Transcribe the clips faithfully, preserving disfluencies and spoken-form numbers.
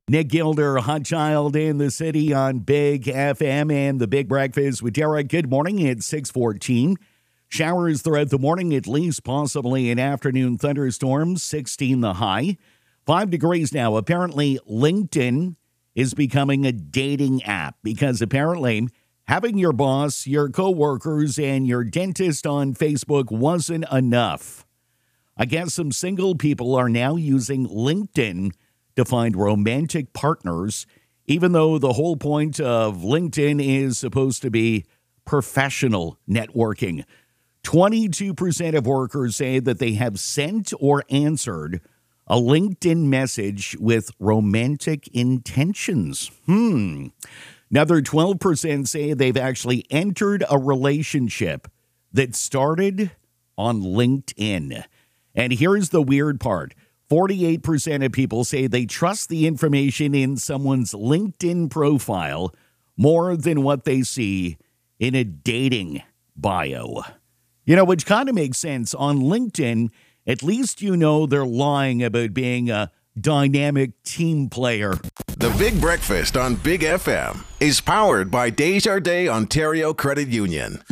Nick Gilder, Hot Child in the City on Big F M and the Big Breakfast with Derek. Good morning. It's six fourteen. Showers throughout the morning, at least possibly an afternoon thunderstorm, sixteen the high. Five degrees now. Apparently, LinkedIn is becoming a dating app because apparently having your boss, your coworkers, and your dentist on Facebook wasn't enough. I guess some single people are now using LinkedIn to find romantic partners, even though the whole point of LinkedIn is supposed to be professional networking. twenty-two percent of workers say that they have sent or answered a LinkedIn message with romantic intentions. Hmm. Another twelve percent say they've actually entered a relationship that started on LinkedIn. And here's the weird part. forty-eight percent of people say they trust the information in someone's LinkedIn profile more than what they see in a dating bio. You know, which kind of makes sense. On LinkedIn, at least you know they're lying about being a dynamic team player. The Big Breakfast on Big F M is powered by Desjardins Ontario Credit Union.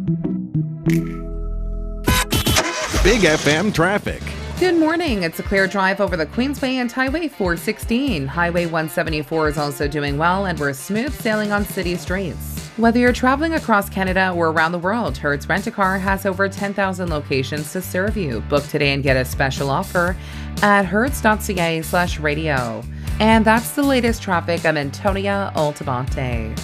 Big F M traffic. Good morning. It's a clear drive over the Queensway and Highway four sixteen. Highway one seventy-four is also doing well, and we're smooth sailing on city streets. Whether you're traveling across Canada or around the world, Hertz Rent-A-Car has over ten thousand locations to serve you. Book today and get a special offer at hertz.ca slash radio. And that's the latest traffic. I'm Antonia Altamonte.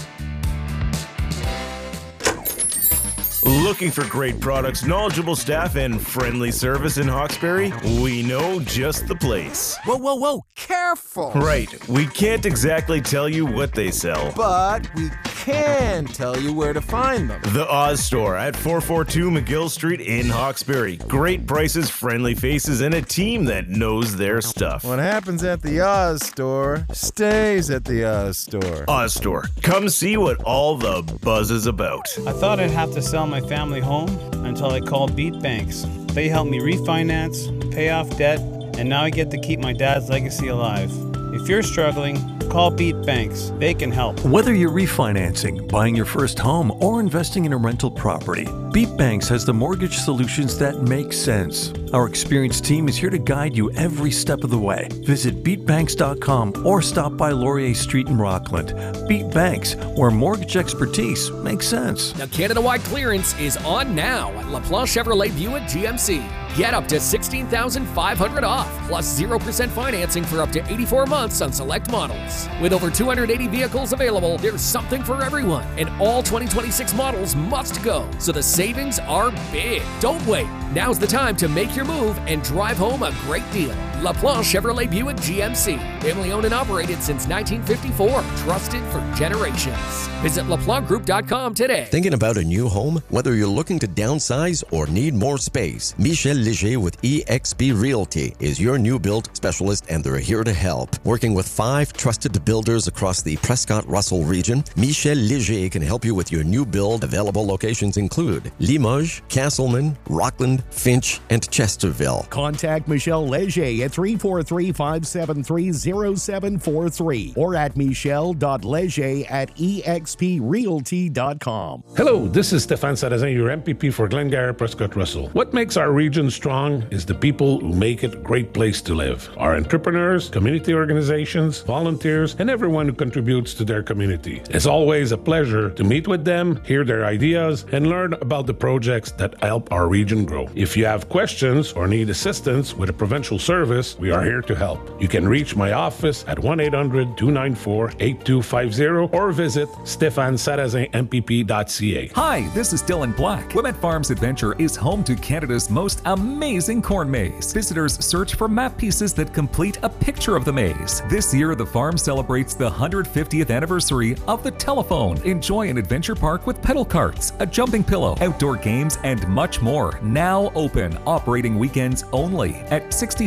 Looking for great products, knowledgeable staff, and friendly service in Hawkesbury? We know just the place. Whoa, whoa, whoa, careful! Right, we can't exactly tell you what they sell. But we can tell you where to find them. The Oz Store at four forty-two McGill Street in Hawkesbury. Great prices, friendly faces, and a team that knows their stuff. What happens at the Oz Store stays at the Oz Store. Oz Store. Come see what all the buzz is about. I thought I'd have to sell my family home until I called Beat Banks. They helped me refinance, pay off debt, and now I get to keep my dad's legacy alive. If you're struggling, call Beat Banks. They can help. Whether you're refinancing, buying your first home, or investing in a rental property, Beat Banks has the mortgage solutions that make sense. Our experienced team is here to guide you every step of the way. Visit beat banks dot com or stop by Laurier Street in Rockland. Beat Banks, where mortgage expertise makes sense. Now, Canada-wide clearance is on now at LaPlace Chevrolet Buick G M C. Get up to sixteen thousand five hundred dollars off, plus zero percent financing for up to eighty-four months on select models. With over two hundred eighty vehicles available, there's something for everyone, and all twenty twenty-six models must go, so the savings are big. Don't wait. Now's the time to make your move and drive home a great deal. LaPlace Chevrolet Buick G M C. Family owned and operated since nineteen fifty-four. Trusted for generations. Visit La Planche Group dot com today. Thinking about a new home? Whether you're looking to downsize or need more space, Michel Léger with E X P Realty is your new build specialist, and they're here to help. Working with five trusted builders across the Prescott-Russell region, Michel Léger can help you with your new build. Available locations include Limoges, Castleman, Rockland, Finch, and Chesterville. Contact Michel Léger at three four three, five seven three, zero seven four three or at michel dot leger at e x p realty dot com. Hello, this is Stéphane Sarrazin, your M P P for Glengarry Prescott Russell. What makes our region strong is the people who make it a great place to live. Our entrepreneurs, community organizations, volunteers, and everyone who contributes to their community. It's always a pleasure to meet with them, hear their ideas, and learn about the projects that help our region grow. If you have questions or need assistance with a provincial service, we are here to help. You can reach my office at one eight hundred, two nine four, eight two five zero or visit stephane sarrazin m p p dot c a. Hi, this is Dylan Black. Wilmette Farms Adventure is home to Canada's most amazing corn maze. Visitors search for map pieces that complete a picture of the maze. This year, the farm celebrates the one hundred fiftieth anniversary of the telephone. Enjoy an adventure park with pedal carts, a jumping pillow, outdoor games, and much more. Now open, operating weekends only at sixty-three Main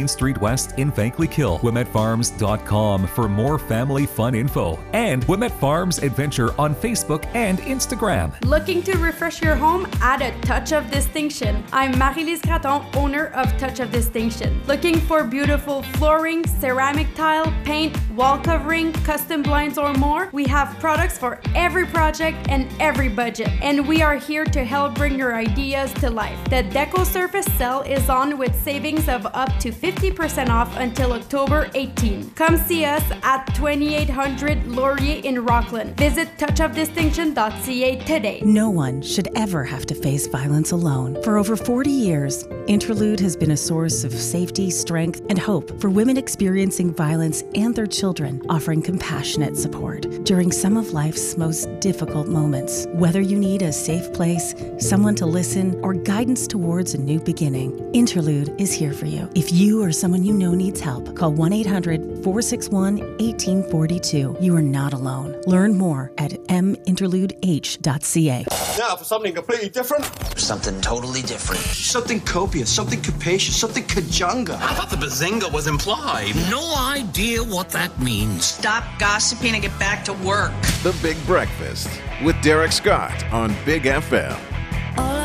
Main Street West in Vankleek-Hill. Wilmette Farms dot com for more family fun info. And Wilmette Farms Adventure on Facebook and Instagram. Looking to refresh your home? Add a touch of distinction. I'm Marie-Lise Graton, owner of Touch of Distinction. Looking for beautiful flooring, ceramic tile, paint, wall covering, custom blinds, or more? We have products for every project and every budget, and we are here to help bring your ideas to life. The Deco Surface sale is on with savings of up to fifty percent off until October eighteenth. Come see us at twenty-eight hundred Laurier in Rockland. Visit touch of distinction dot c a today. No one should ever have to face violence alone. For over forty years, Interlude has been a source of safety, strength, and hope for women experiencing violence and their children, offering compassionate support during some of life's most difficult moments. Whether you need a safe place, someone to listen, or guidance towards a new beginning, Interlude is here for you. If you or someone you know needs help, call one eight hundred, four six one, one eight four two. You are not alone. Learn more at m interlude h dot c a. Now for something completely different. Something totally different. Something copious, something capacious, something kajunga. I thought the bazinga was implied. No idea what that means. Stop gossiping and get back to work. The Big Breakfast with Derek Scott on Big F M.